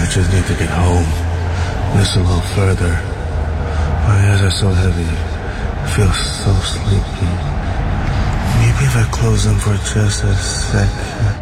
just need to get home. Just a little further. My eyes are so heavy. I feel so sleepy. Maybe if I close them for just a second.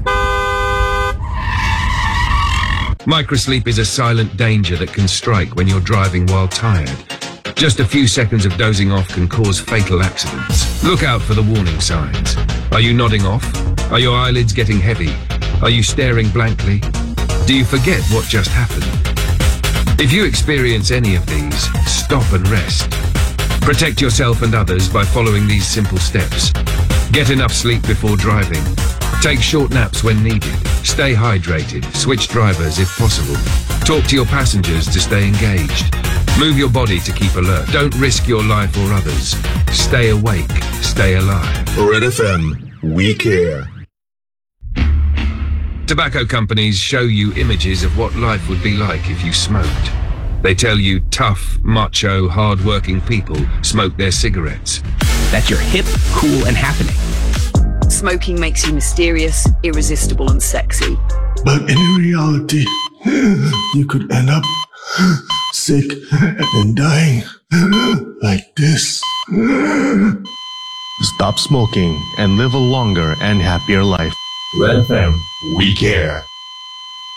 Microsleep is a silent danger that can strike when you're driving while tired. Just a few seconds of dozing off can cause fatal accidents. Look out for the warning signs. Are you nodding off? Are your eyelids getting heavy? Are you staring blankly? Do you forget what just happened? If you experience any of these, stop and rest. Protect yourself and others by following these simple steps. Get enough sleep before driving. Take short naps when needed. Stay hydrated. Switch drivers if possible. Talk to your passengers to stay engaged. Move your body to keep alert. Don't risk your life or others. Stay awake. Stay alive. Red FM, we care. Tobacco companies show you images of what life would be like if you smoked. They tell you tough, macho, hard-working people smoke their cigarettes. That you're hip, cool, and happening. Smoking makes you mysterious, irresistible, and sexy. But in reality, you could end up sick and dying like this. Stop smoking and live a longer and happier life. Red FM, we care.